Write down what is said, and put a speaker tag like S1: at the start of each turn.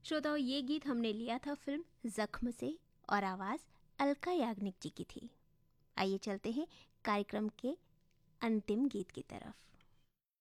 S1: श्रोताओं, ये गीत हमने लिया था फिल्म जख्म से और आवाज़ अलका याग्निक जी की थी। आइए चलते हैं कार्यक्रम के अंतिम गीत की तरफ।